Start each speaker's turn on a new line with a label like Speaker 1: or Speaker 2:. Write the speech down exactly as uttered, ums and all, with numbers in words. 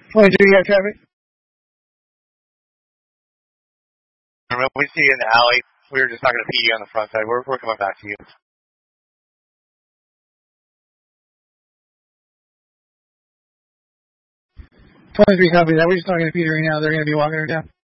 Speaker 1: twenty-three, you got traffic?
Speaker 2: We see you in the alley. We were just talking to P D on the front side. We're, we're coming back to you.
Speaker 1: twenty-three, copy that. We're just talking to Peter right now. They're going to be walking her down.